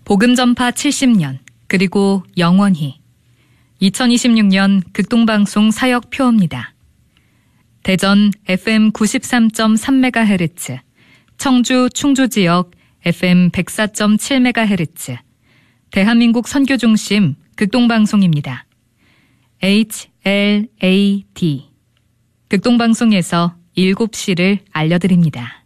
복음 전파 70년, 그리고 영원히 2026년 극동방송 사역 표어입니다. 대전 FM 93.3MHz, 청주 충주 지역 FM 104.7MHz, 대한민국 선교중심 극동방송입니다. HLAD 극동방송에서 7시를 알려드립니다.